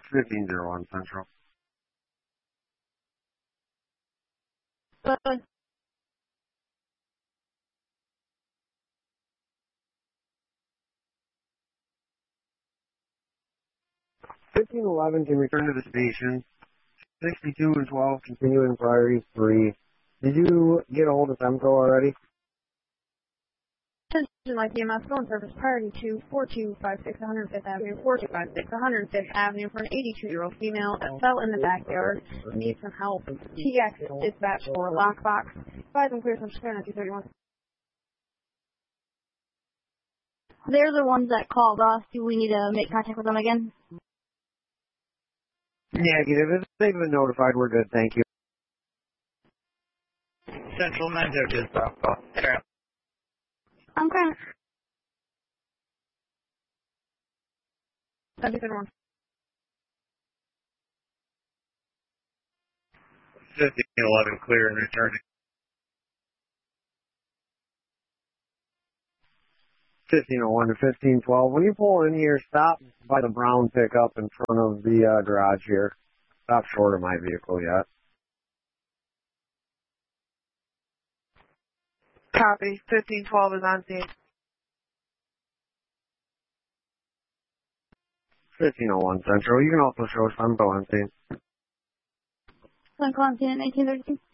1501 Central. Bye. 1511 can return to the station. 62 and 12 continuing priorities 3. Did you get a hold of Femco already? Attention Light EMS, phone service priority 2, 4256 105th Avenue, 4256 105th Avenue for an 82-year-old female that fell in the backyard and needs some help. TX dispatch for lockbox. Advise and clear some square 231. They're the ones that called us. Do we need to make contact with them again? Negative. If they've been notified, we're good. Thank you. Central 902 stop call. Okay. 231. 1511 clear and returning. 1501 to 1512. When you pull in here, stop by the brown pickup in front of the garage here. Stop short of my vehicle yet. Copy. 1512 is on scene. 1501 Central. You can also show Femco on scene. Central on scene at 1932.